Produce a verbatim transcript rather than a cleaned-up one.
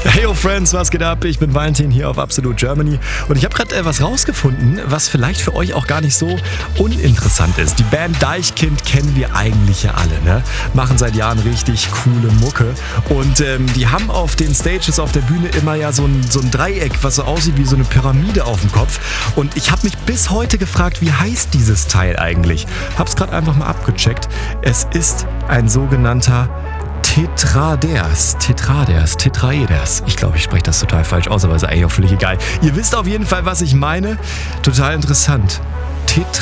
Hey yo Friends, was geht ab? Ich bin Valentin hier auf Absolute Germany und ich habe gerade äh, was rausgefunden, was vielleicht für euch auch gar nicht so uninteressant ist. Die Band Deichkind kennen wir eigentlich ja alle, ne? Machen seit Jahren richtig coole Mucke und ähm, die haben auf den Stages auf der Bühne immer ja so ein, so ein Dreieck, was so aussieht wie so eine Pyramide auf dem Kopf, und ich habe mich bis heute gefragt, wie heißt dieses Teil eigentlich? Hab's gerade einfach mal abgecheckt. Es ist ein sogenannter Tetraders, Tetraders, Tetraeders. Ich glaube, ich spreche das total falsch aus, aber ist eigentlich auch völlig egal. Ihr wisst auf jeden Fall, was ich meine. Total interessant. Tetraeders.